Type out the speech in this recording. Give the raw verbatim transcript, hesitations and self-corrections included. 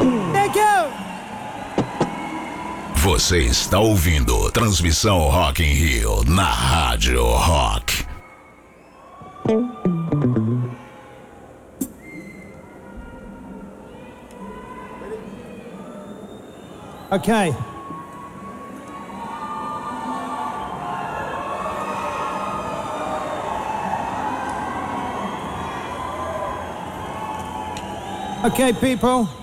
Thank you! Você está ouvindo Transmissão Rock in Rio na Rádio Rock. Okay. Okay, people.